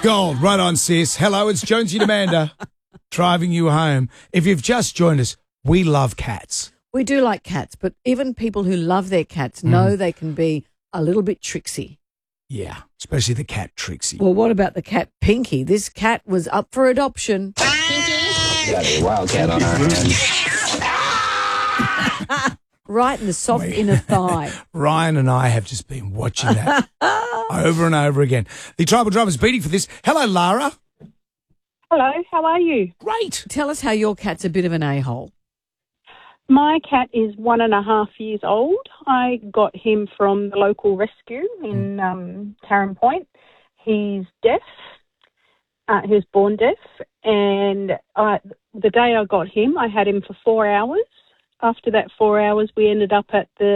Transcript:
Gold, right on, sis. Hello, it's Jonesy Demander driving you home. If you've just joined us, we love cats. We do like cats, but even people who love their cats know they can be a little bit tricksy. Yeah, especially the cat Trixie. Well, what about the cat Pinky? This cat was up for adoption. Got a wildcat on our hands. Right in the soft inner thigh. Ryan and I have just been watching that over and over again. The Tribal Drummer's beating for this. Hello, Lara. Hello, how are you? Great. Tell us how your cat's a bit of an a-hole. My cat is 1.5 years old. I got him from the local rescue in Tarrant Point. He's deaf. He was born deaf. And the day I got him, I had him for 4 hours. After that 4 hours, we ended up at the